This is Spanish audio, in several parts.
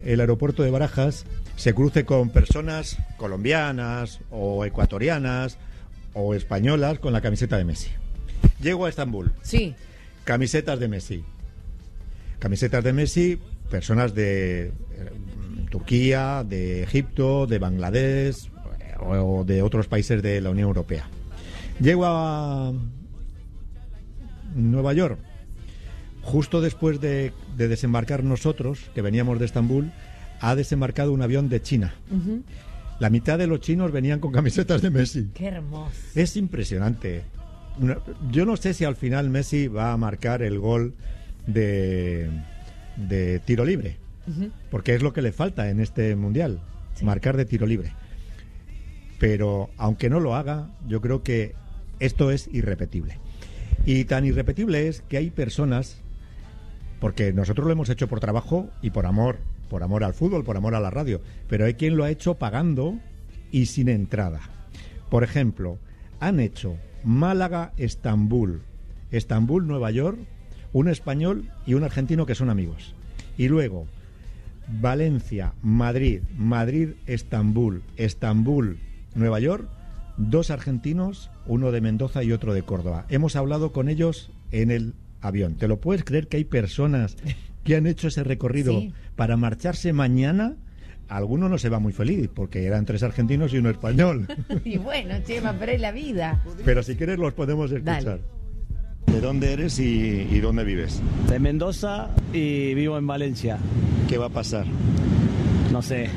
el aeropuerto de Barajas se cruce con personas colombianas o ecuatorianas o españolas con la camiseta de Messi. Llego a Estambul. Sí. Camisetas de Messi. Camisetas de Messi, personas de Turquía, de Egipto, de Bangladesh o de otros países de la Unión Europea. Llego a Nueva York. Justo después de desembarcar nosotros, que veníamos de Estambul, ha desembarcado un avión de China. Uh-huh. La mitad de los chinos venían con camisetas de Messi. ¡Qué hermoso! Es impresionante. Yo no sé si al final Messi va a marcar el gol de tiro libre, uh-huh, porque es lo que le falta en este Mundial, sí, marcar de tiro libre. Pero aunque no lo haga, yo creo que esto es irrepetible. Y tan irrepetible es que hay personas, porque nosotros lo hemos hecho por trabajo y por amor al fútbol, por amor a la radio, pero hay quien lo ha hecho pagando y sin entrada. Por ejemplo, han hecho Málaga-Estambul, Estambul-Nueva York, un español y un argentino que son amigos. Y luego Valencia-Madrid, Madrid-Estambul, Estambul-Nueva York, dos argentinos, uno de Mendoza y otro de Córdoba. Hemos hablado con ellos en el avión. ¿Te lo puedes creer que hay personas que han hecho ese recorrido, sí, para marcharse mañana? Alguno no se va muy feliz, porque eran 3 argentinos y uno español. Y bueno, Chema, pero es la vida. Pero si quieres los podemos escuchar. Dale. ¿De dónde eres y dónde vives? De Mendoza y vivo en Valencia. ¿Qué va a pasar? No sé.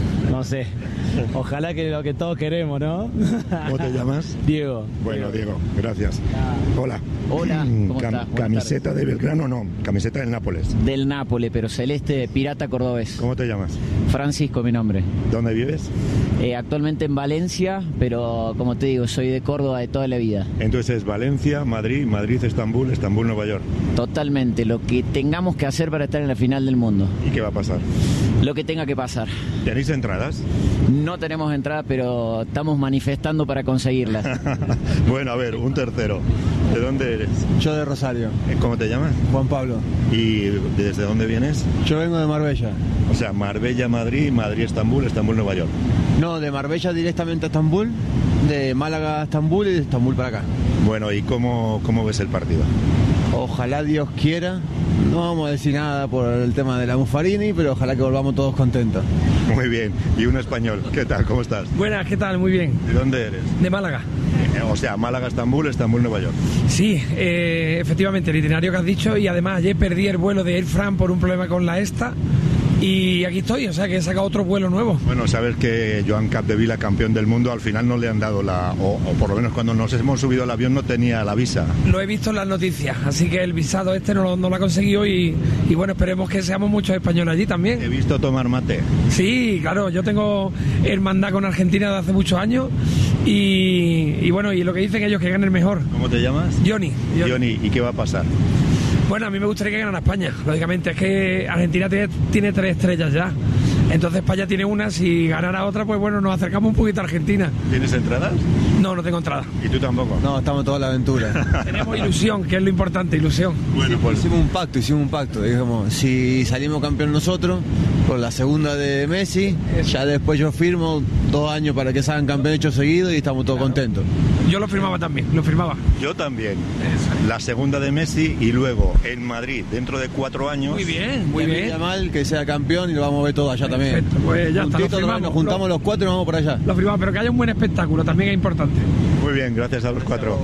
Ojalá que lo que todos queremos, ¿no? ¿Cómo te llamas? Diego. Bueno, Diego, gracias. Hola. Hola, ¿cómo estás? ¿Camiseta de Belgrano? No, camiseta del Nápoles. Del Nápoles, pero celeste, pirata cordobés. ¿Cómo te llamas? Francisco, mi nombre. ¿Dónde vives? Actualmente en Valencia, pero como te digo, soy de Córdoba de toda la vida. Entonces, Valencia, Madrid, Estambul, Nueva York. Totalmente, lo que tengamos que hacer para estar en la final del mundo. ¿Y qué va a pasar? Lo que tenga que pasar. ¿Tenéis entradas? No tenemos entrada, pero estamos manifestando para conseguirlas. Bueno, a ver, un tercero. ¿De dónde eres? Yo de Rosario. ¿Cómo te llamas? Juan Pablo. ¿Y desde dónde vienes? Yo vengo de Marbella. O sea, Marbella, Madrid, Estambul, Nueva York. No, de Marbella directamente a Estambul, de Málaga a Estambul y de Estambul para acá. Bueno, ¿y cómo ves el partido? Ojalá Dios quiera. No vamos a decir nada por el tema de la Buffarini, pero ojalá que volvamos todos contentos. Muy bien. ¿Y un español? ¿Qué tal? ¿Cómo estás? Buenas, ¿qué tal? Muy bien. ¿De dónde eres? De Málaga. O sea, Málaga, Estambul, Nueva York. Sí, efectivamente, el itinerario que has dicho, y además ayer perdí el vuelo de Air France por un problema con la ESTA. Y aquí estoy, o sea que he sacado otro vuelo nuevo. Bueno, sabes que Joan Capdevila, campeón del mundo, al final no le han dado o por lo menos cuando nos hemos subido al avión no tenía la visa. Lo he visto en las noticias, así que el visado no lo ha conseguido y bueno, esperemos que seamos muchos españoles allí también. He visto tomar mate. Sí, claro, yo tengo hermandad con Argentina de hace muchos años y bueno, y lo que dicen ellos que gane el mejor. ¿Cómo te llamas? Johnny. ¿Y qué va a pasar? Bueno, a mí me gustaría que ganara España, lógicamente, es que Argentina tiene 3 estrellas ya, entonces España tiene una, si ganara otra, pues bueno, nos acercamos un poquito a Argentina. ¿Tienes entradas? No tengo entrada. ¿Y tú tampoco? No, estamos toda la aventura. Tenemos ilusión, que es lo importante, ilusión. Bueno, pues hicimos un pacto, digamos, si salimos campeón nosotros, por la segunda de Messi, ya después yo firmo 2 años para que se hagan campeón hechos seguidos y estamos todos contentos. Yo lo firmaba también, lo firmaba. Yo también. La segunda de Messi y luego en Madrid, dentro de 4 años. Muy bien, muy bien. Mal que sea campeón y lo vamos a ver todo allá también. Perfecto, pues ya está, lo firmamos, nos juntamos los 4 y nos vamos por allá. Lo firmamos, pero que haya un buen espectáculo, también es importante. Muy bien, gracias a los 4.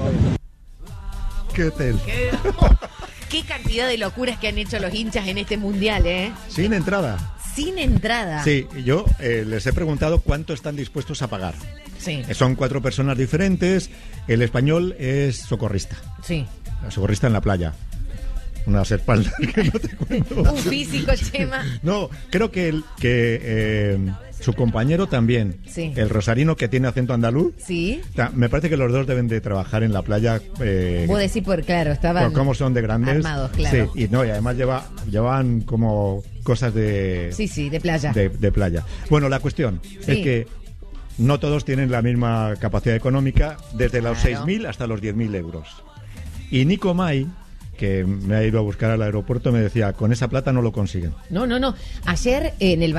¿Qué tal? Qué cantidad de locuras que han hecho los hinchas en este Mundial, ¿eh? Sin entrada. Sin entrada. Sí, yo les he preguntado cuánto están dispuestos a pagar. Sí. Son 4 personas diferentes. El español es socorrista. Sí. Socorrista en la playa. Unas espaldas que no te cuento. Un físico, Chema. No, creo que su compañero también. Sí. El rosarino que tiene acento andaluz. Sí. Me parece que los dos deben de trabajar en la playa. Vos decís claro, estaban por cómo son de grandes. Armados, claro. Sí, y además llevaban como cosas de... Sí, de playa. De playa. Bueno, la cuestión es que no todos tienen la misma capacidad económica, desde los 6.000 hasta los 10.000 euros. Y Nico May, que me ha ido a buscar al aeropuerto, me decía, con esa plata no lo consiguen. No. Ayer en el